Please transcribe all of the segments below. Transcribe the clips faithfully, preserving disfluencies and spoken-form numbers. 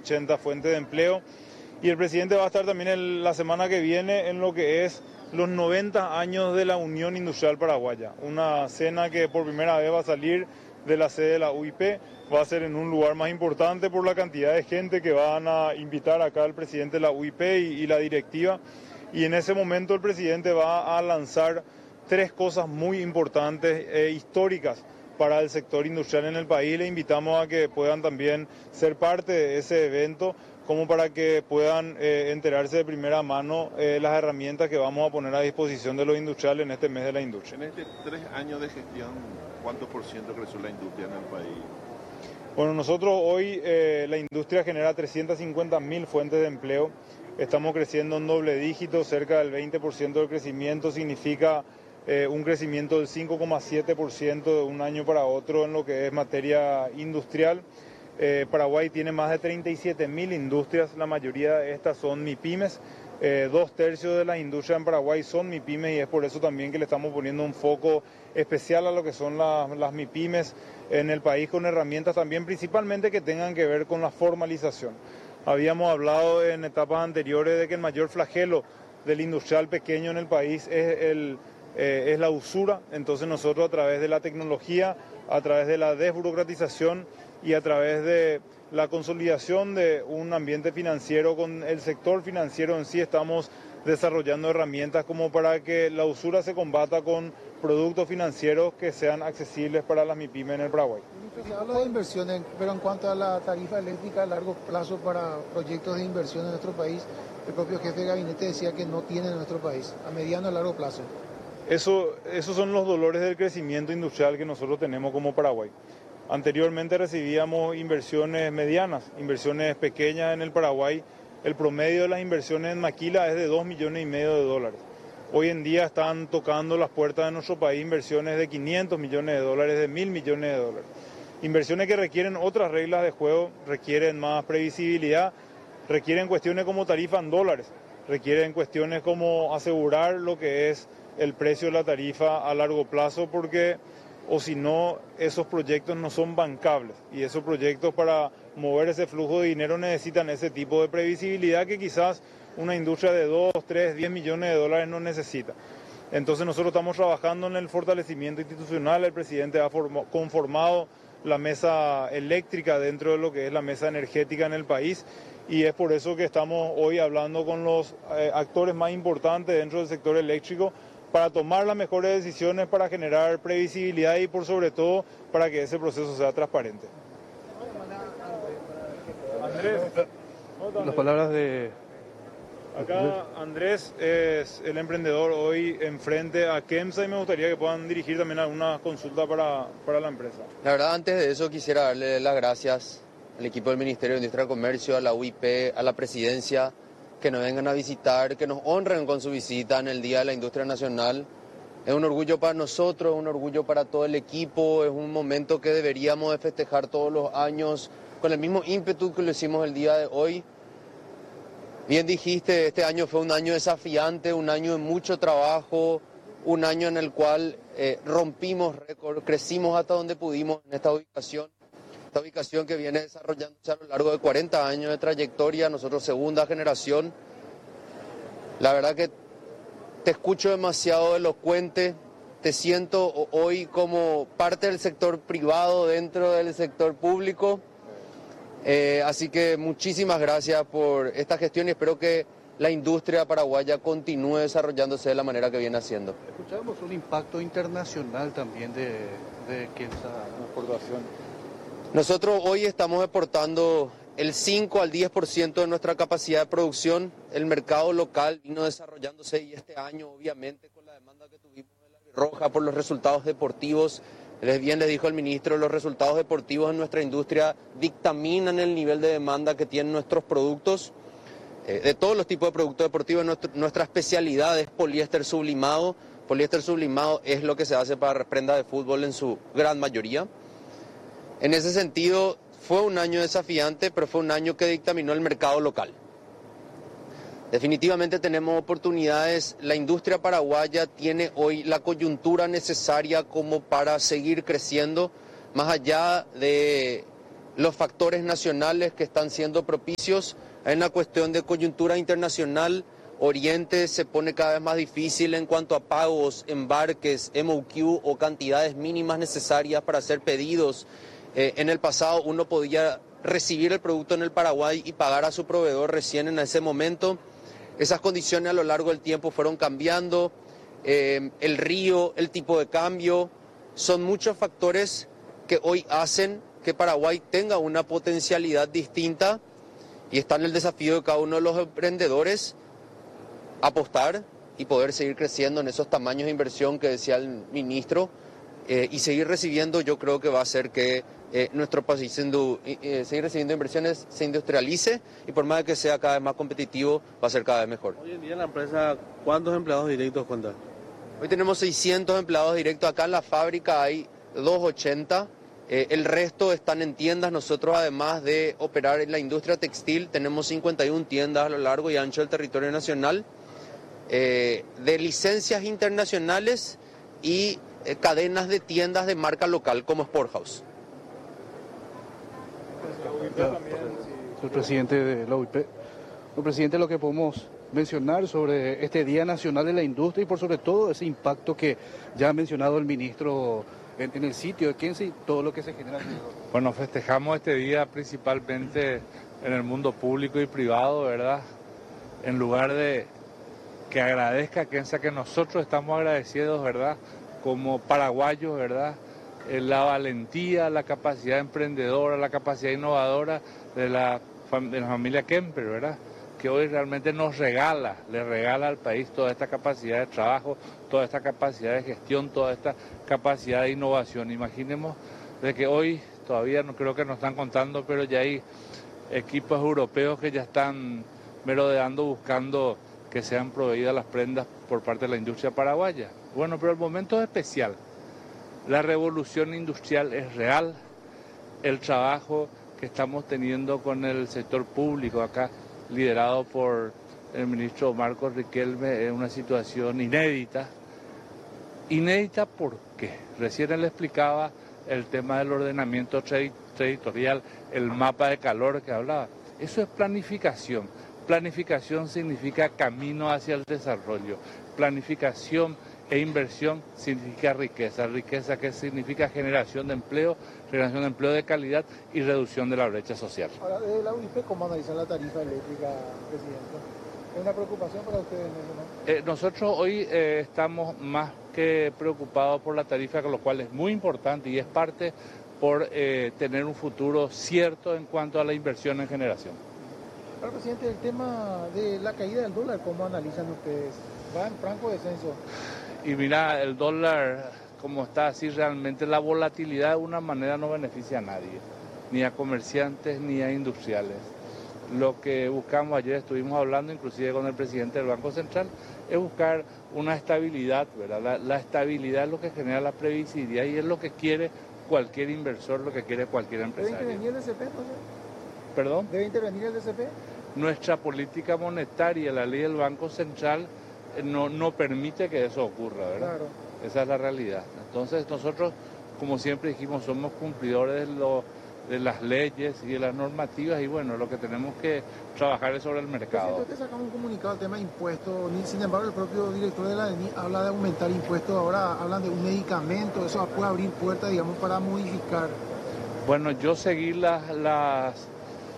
ochenta fuentes de empleo. Y el presidente va a estar también el, la semana que viene en lo que es los noventa años de la Unión Industrial Paraguaya. Una cena que por primera vez va a salir de la sede de la U I P, va a ser en un lugar más importante por la cantidad de gente que van a invitar acá al presidente de la U I P y, y la directiva. Y en ese momento el presidente va a lanzar tres cosas muy importantes e históricas para el sector industrial en el país. Le invitamos a que puedan también ser parte de ese evento, como para que puedan eh, enterarse de primera mano eh, las herramientas que vamos a poner a disposición de los industriales en este mes de la industria. En estos tres años de gestión, ¿cuánto por ciento creció la industria en el país? Bueno, nosotros hoy eh, la industria genera trescientas cincuenta mil fuentes de empleo. Estamos creciendo en doble dígito, cerca del veinte por ciento del crecimiento significa eh, un crecimiento del cinco coma siete por ciento de un año para otro en lo que es materia industrial. Eh, Paraguay tiene más de treinta y siete mil industrias, la mayoría de estas son MIPYMES. Eh, dos tercios de las industrias en Paraguay son MIPYMES y es por eso también que le estamos poniendo un foco especial a lo que son la, las MIPYMES en el país, con herramientas también principalmente que tengan que ver con la formalización. Habíamos hablado en etapas anteriores de que el mayor flagelo del industrial pequeño en el país es, el, eh, es la usura. Entonces nosotros a través de la tecnología, a través de la desburocratización y a través de la consolidación de un ambiente financiero con el sector financiero en sí, estamos desarrollando herramientas como para que la usura se combata con productos financieros que sean accesibles para las MIPYMES en el Paraguay. Se habla de inversiones, pero en cuanto a la tarifa eléctrica a largo plazo para proyectos de inversión en nuestro país, el propio jefe de gabinete decía que no tiene en nuestro país, a mediano y largo plazo. Eso, esos son los dolores del crecimiento industrial que nosotros tenemos como Paraguay. Anteriormente recibíamos inversiones medianas, inversiones pequeñas en el Paraguay. El promedio de las inversiones en maquila es de dos millones y medio de dólares. Hoy en día están tocando las puertas de nuestro país inversiones de quinientos millones de dólares, de mil millones de dólares. Inversiones que requieren otras reglas de juego, requieren más previsibilidad, requieren cuestiones como tarifa en dólares, requieren cuestiones como asegurar lo que es el precio de la tarifa a largo plazo, porque o si no, esos proyectos no son bancables y esos proyectos para mover ese flujo de dinero necesitan ese tipo de previsibilidad que quizás una industria de dos, tres, diez millones de dólares no necesita. Entonces nosotros estamos trabajando en el fortalecimiento institucional. El presidente ha conformado la mesa eléctrica dentro de lo que es la mesa energética en el país y es por eso que estamos hoy hablando con los eh, actores más importantes dentro del sector eléctrico para tomar las mejores decisiones, para generar previsibilidad y por sobre todo para que ese proceso sea transparente. Andrés, las palabras de... Acá Andrés es el emprendedor hoy enfrente a KEMSA y me gustaría que puedan dirigir también algunas consultas para, para la empresa. La verdad, antes de eso quisiera darle las gracias al equipo del Ministerio de Industria y Comercio, a la U I P, a la Presidencia, que nos vengan a visitar, que nos honren con su visita en el Día de la Industria Nacional. Es un orgullo para nosotros, un orgullo para todo el equipo, es un momento que deberíamos de festejar todos los años con el mismo ímpetu que lo hicimos el día de hoy. Bien dijiste, este año fue un año desafiante, un año de mucho trabajo, un año en el cual eh, rompimos récord, crecimos hasta donde pudimos en esta ubicación. Esta ubicación que viene desarrollándose a lo largo de cuarenta años de trayectoria, nosotros segunda generación. La verdad que te escucho demasiado elocuente, te siento hoy como parte del sector privado dentro del sector público. Eh, así que muchísimas gracias por esta gestión y espero que la industria paraguaya continúe desarrollándose de la manera que viene haciendo. Escuchamos un impacto internacional también de, de que esa exportación. Nosotros hoy estamos exportando el cinco al diez por ciento de nuestra capacidad de producción. El mercado local vino desarrollándose y este año obviamente con la demanda que tuvimos de la Roja por los resultados deportivos. Bien les dijo el ministro, los resultados deportivos en nuestra industria dictaminan el nivel de demanda que tienen nuestros productos, eh, de todos los tipos de productos deportivos. Nuestra, nuestra especialidad es poliéster sublimado. Poliéster sublimado es lo que se hace para prendas de fútbol en su gran mayoría. En ese sentido, fue un año desafiante, pero fue un año que dictaminó el mercado local. Definitivamente tenemos oportunidades, la industria paraguaya tiene hoy la coyuntura necesaria como para seguir creciendo, más allá de los factores nacionales que están siendo propicios. En la cuestión de coyuntura internacional, Oriente se pone cada vez más difícil en cuanto a pagos, embarques, M O Q o cantidades mínimas necesarias para hacer pedidos. Eh, en el pasado uno podía recibir el producto en el Paraguay y pagar a su proveedor recién en ese momento. Esas condiciones a lo largo del tiempo fueron cambiando. Eh, el río, el tipo de cambio, son muchos factores que hoy hacen que Paraguay tenga una potencialidad distinta y está en el desafío de cada uno de los emprendedores apostar y poder seguir creciendo en esos tamaños de inversión que decía el ministro eh, y seguir recibiendo. Yo creo que va a hacer que eh, nuestro país indu, eh, seguir recibiendo inversiones se industrialice y por más que sea cada vez más competitivo va a ser cada vez mejor. Hoy en día en la empresa, ¿cuántos empleados directos cuentan? Hoy tenemos seiscientos empleados directos. Acá en la fábrica hay doscientos ochenta. Eh, el resto están en tiendas. Nosotros, además de operar en la industria textil, tenemos cincuenta y una tiendas a lo largo y ancho del territorio nacional, eh, de licencias internacionales y eh, cadenas de tiendas de marca local como Sporthouse. Soy presidente de la U I P. El presidente, lo que podemos mencionar sobre este Día Nacional de la Industria y por sobre todo ese impacto que ya ha mencionado el ministro en, en el sitio de Kense y todo lo que se genera alrededor. Bueno, festejamos este día principalmente en el mundo público y privado, ¿verdad? En lugar de que agradezca a Kense, que nosotros estamos agradecidos, ¿verdad? Como paraguayos, ¿verdad? Eh, la valentía, la capacidad emprendedora, la capacidad innovadora de la, de la familia Kemper, ¿verdad? Que hoy realmente nos regala, le regala al país toda esta capacidad de trabajo, toda esta capacidad de gestión, toda esta capacidad de innovación. Imaginemos de que hoy, todavía no creo que nos están contando, pero ya hay equipos europeos que ya están merodeando buscando que sean proveídas las prendas por parte de la industria paraguaya. Bueno, pero el momento es especial. La revolución industrial es real. El trabajo que estamos teniendo con el sector público acá, liderado por el ministro Marcos Riquelme, es una situación inédita. Inédita porque recién él explicaba el tema del ordenamiento territorial, el mapa de calor que hablaba. Eso es planificación. Planificación significa camino hacia el desarrollo. Planificación e inversión significa riqueza. Riqueza que significa generación de empleo, generación de empleo de calidad y reducción de la brecha social. Ahora, desde la U I P, ¿cómo analizan la tarifa eléctrica, presidente? ¿Es una preocupación para ustedes, no? Eh, nosotros hoy eh, estamos más que preocupados por la tarifa, lo cual es muy importante y es parte por eh, tener un futuro cierto en cuanto a la inversión en generación. Ahora, presidente, el tema de la caída del dólar, ¿cómo analizan ustedes? ¿Va en franco descenso? Y mira, el dólar, como está así, realmente la volatilidad de una manera no beneficia a nadie, ni a comerciantes ni a industriales. Lo que buscamos, ayer estuvimos hablando inclusive con el presidente del Banco Central, es buscar una estabilidad, ¿verdad? La, la estabilidad es lo que genera la previsibilidad y es lo que quiere cualquier inversor, lo que quiere cualquier empresario. ¿Debe intervenir el D C P entonces? ¿Perdón? ¿Debe intervenir el D C P? Nuestra política monetaria, la ley del Banco Central, no, no permite que eso ocurra, ¿verdad? Claro. Esa es la realidad. Entonces nosotros, como siempre dijimos, somos cumplidores de, lo, de las leyes y de las normativas y bueno, lo que tenemos que trabajar es sobre el mercado. Usted sacamos un comunicado al tema de impuestos, sin embargo el propio director de la D N I habla de aumentar impuestos, ahora hablan de un medicamento, eso puede abrir puertas, digamos, para modificar. Bueno, yo seguí las... las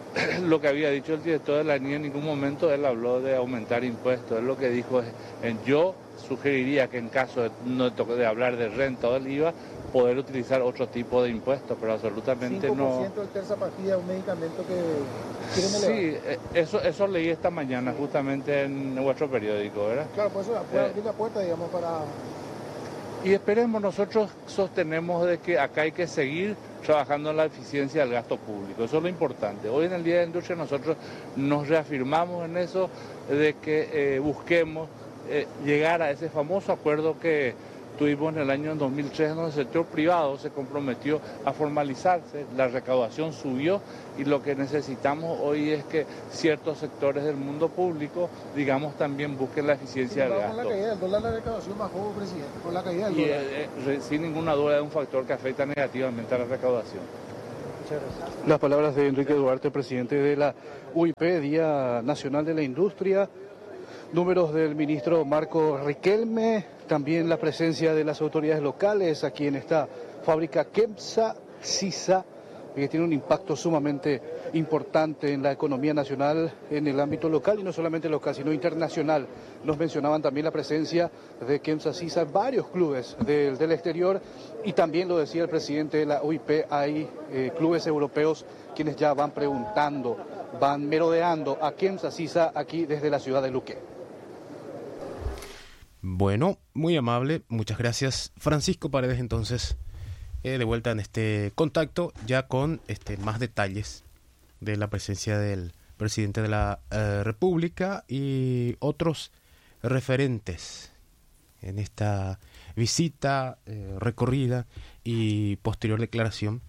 lo que había dicho el director de la D N I, en ningún momento él habló de aumentar impuestos. Él lo que dijo es, yo sugeriría que en caso de, no de hablar de renta o del I V A, poder utilizar otro tipo de impuestos, pero absolutamente no... cinco por ciento del terza partida, un medicamento que quieren elevar. Sí, eso, eso leí esta mañana justamente en vuestro periódico, ¿verdad? Claro, por eso puede abrir la puerta, digamos, para... Y esperemos, nosotros sostenemos de que acá hay que seguir trabajando en la eficiencia del gasto público, eso es lo importante. Hoy en el Día de la Industria nosotros nos reafirmamos en eso, de que eh, busquemos eh, llegar a ese famoso acuerdo que tuvimos en el año dos mil tres, donde el sector privado se comprometió a formalizarse, la recaudación subió y lo que necesitamos hoy es que ciertos sectores del mundo público, digamos, también busquen la eficiencia sí, del gasto. Con la caída del dólar la recaudación bajó, presidente, con la caída del y, dólar. Eh, sin ninguna duda es un factor que afecta negativamente a la recaudación. Las palabras de Enrique Duarte, presidente de la U I P, Día Nacional de la Industria. Números del ministro Marco Riquelme, también la presencia de las autoridades locales aquí en esta fábrica Kemsa Sisa, que tiene un impacto sumamente importante en la economía nacional en el ámbito local, y no solamente local, sino internacional. Nos mencionaban también la presencia de Kemsa Sisa en varios clubes del, del exterior, y también lo decía el presidente de la U I P, hay eh, clubes europeos quienes ya van preguntando, van merodeando a Kemsa Sisa aquí desde la ciudad de Luque. Bueno, muy amable, muchas gracias Francisco Paredes. Entonces, eh, de vuelta en este contacto, ya con este, más detalles de la presencia del presidente de la eh, República y otros referentes en esta visita, eh, recorrida y posterior declaración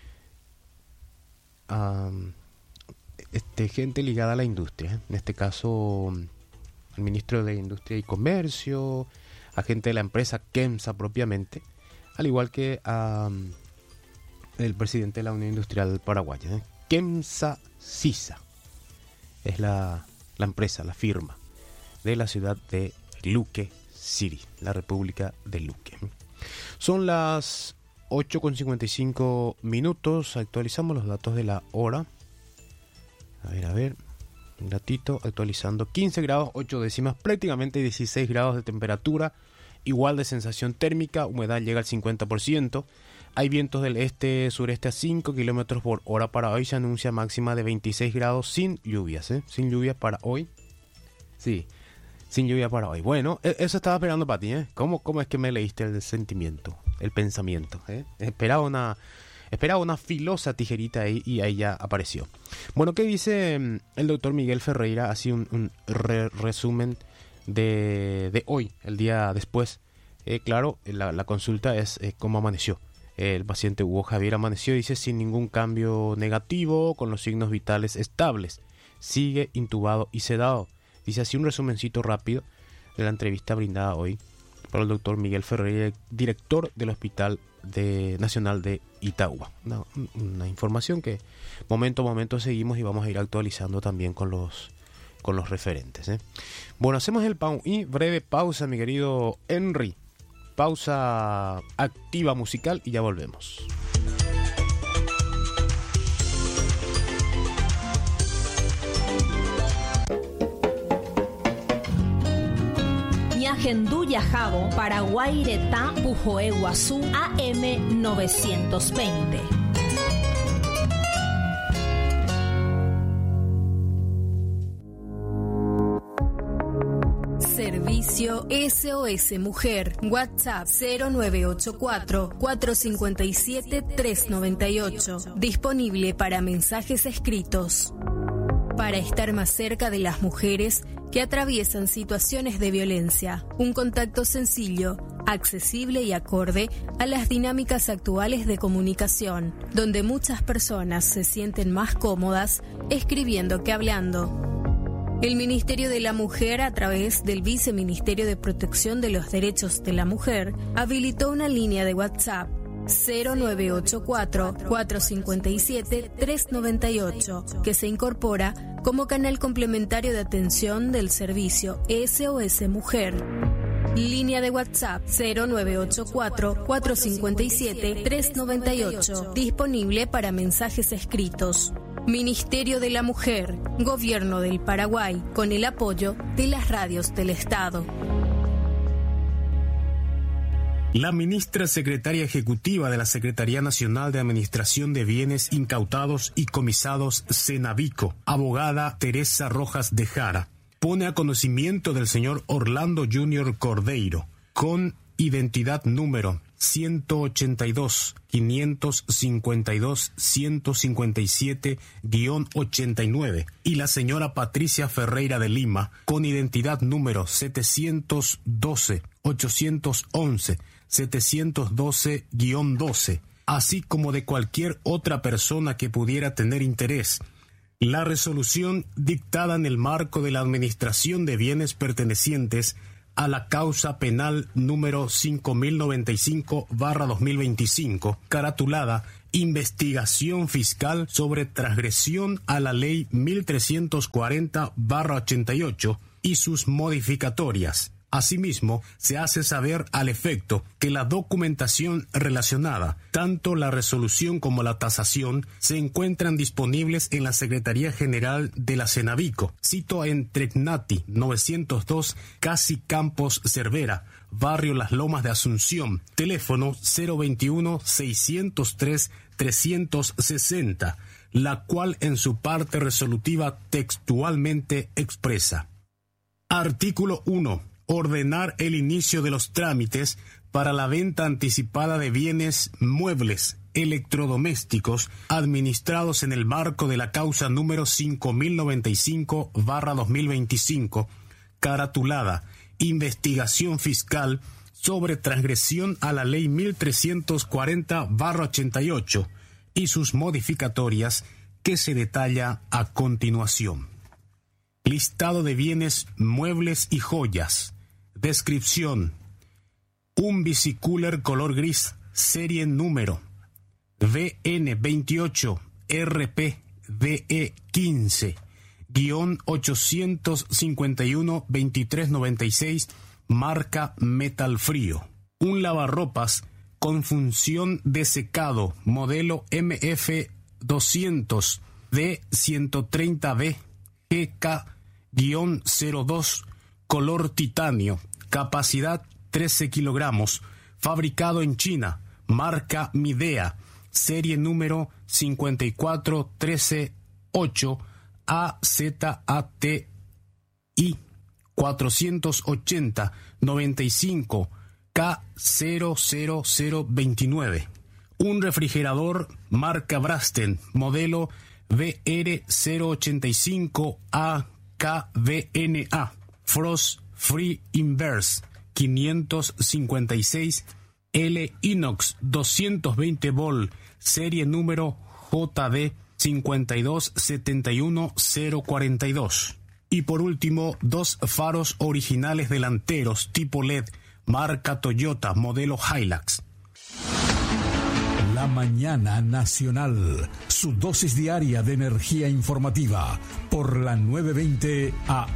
a este, gente ligada a la industria, en este caso el ministro de Industria y Comercio, agente de la empresa Kemsa propiamente, al igual que a um, el presidente de la Unión Industrial Paraguaya. ¿eh? Kemsa Sisa es la, la empresa, la firma de la ciudad de Luque City, la República de Luque. Son las ocho con cincuenta y cinco minutos, actualizamos los datos de la hora. A ver, a ver. Un ratito, actualizando quince grados, ocho décimas, prácticamente dieciséis grados de temperatura, igual de sensación térmica, humedad llega al cincuenta por ciento, hay vientos del este-sureste a cinco kilómetros por hora para hoy, se anuncia máxima de veintiséis grados sin lluvias, ¿eh? Sin lluvias para hoy, sí, sin lluvia para hoy. Bueno, eso estaba esperando para ti, ¿eh? ¿Cómo, cómo es que me leíste el sentimiento, el pensamiento? ¿eh? Esperaba una... Esperaba una filosa tijerita ahí y ahí ya apareció. Bueno, ¿qué dice el doctor Miguel Ferreira? Así un, un re resumen de, de hoy, el día después. Eh, claro, la, la consulta es eh, cómo amaneció. El paciente Hugo Javier amaneció, dice, sin ningún cambio negativo, con los signos vitales estables. Sigue intubado y sedado. Dice así un resumencito rápido de la entrevista brindada hoy por el doctor Miguel Ferreira, director del Hospital de, Nacional de Itagua. Una, una información que momento a momento seguimos y vamos a ir actualizando también con los, con los referentes. ¿eh? Bueno, hacemos el pa y breve pausa, mi querido Henry. Pausa activa musical y ya volvemos. Ñajenduya Jabo, Paraguay Retá, Pujoé Guazú, A M novecientos veinte. Servicio S O S Mujer. WhatsApp cero nueve ocho cuatro, cuatro cinco siete, tres nueve ocho. Disponible para mensajes escritos. Para estar más cerca de las mujeres que atraviesan situaciones de violencia. Un contacto sencillo, accesible y acorde a las dinámicas actuales de comunicación, donde muchas personas se sienten más cómodas escribiendo que hablando. El Ministerio de la Mujer, a través del Viceministerio de Protección de los Derechos de la Mujer, habilitó una línea de WhatsApp cero nueve ocho cuatro, cuatro cinco siete, tres nueve ocho, que se incorpora como canal complementario de atención del servicio S O S Mujer. Línea de WhatsApp cero nueve ocho cuatro, cuatro cinco siete, tres nueve ocho, disponible para mensajes escritos. Ministerio de la Mujer, Gobierno del Paraguay, con el apoyo de las radios del Estado. La ministra secretaria ejecutiva de la Secretaría Nacional de Administración de Bienes Incautados y Comisados, Senavico, abogada Teresa Rojas de Jara, pone a conocimiento del señor Orlando Junior Cordeiro, con identidad número ciento ochenta y dos, quinientos cincuenta y dos, ciento cincuenta y siete guión ochenta y nueve, y la señora Patricia Ferreira de Lima, con identidad número setecientos doce, ochocientos once, setecientos doce guión doce, así como de cualquier otra persona que pudiera tener interés. La resolución dictada en el marco de la administración de bienes pertenecientes a la causa penal número cinco mil noventa y cinco barra dos mil veinticinco, caratulada investigación fiscal sobre transgresión a la Ley mil trescientos cuarenta barra ochenta y ocho y sus modificatorias. Asimismo, se hace saber al efecto que la documentación relacionada, tanto la resolución como la tasación, se encuentran disponibles en la Secretaría General de la Cenavico, sito en Trecnati novecientos dos, Casi Campos Cervera, barrio Las Lomas de Asunción, teléfono cero veintiuno, seiscientos tres, trescientos sesenta, la cual en su parte resolutiva textualmente expresa. Artículo uno. Ordenar el inicio de los trámites para la venta anticipada de bienes muebles electrodomésticos administrados en el marco de la causa número cinco mil noventa y cinco barra dos mil veinticinco, caratulada Investigación Fiscal sobre transgresión a la Ley mil trescientos cuarenta barra ochenta y ocho y sus modificatorias, que se detalla a continuación. Listado de bienes muebles y joyas. Descripción: un bicicooler color gris, serie número V N veintiocho R P D E quince guión ochocientos cincuenta y uno veintitrés noventa y seis, marca Metal Frío. Un lavarropas con función de secado, modelo M F doscientos D ciento treinta B G K cero dos, color titanio, capacidad trece kilogramos, fabricado en China, marca Midea, serie número cincuenta y cuatro trece ocho A Z A T I cuatrocientos ochenta noventa y cinco K cero cero cero veintinueve. Un refrigerador marca Brasten, modelo V R cero ochenta y cinco A K V N A, Frost Free Inverse quinientos cincuenta y seis L Inox doscientos veinte volt, serie número J D cincuenta y dos setenta y uno cero cuarenta y dos. Y por último, dos faros originales delanteros tipo L E D, marca Toyota, modelo Hilux. La mañana nacional, su dosis diaria de energía informativa por la nueve veinte A M.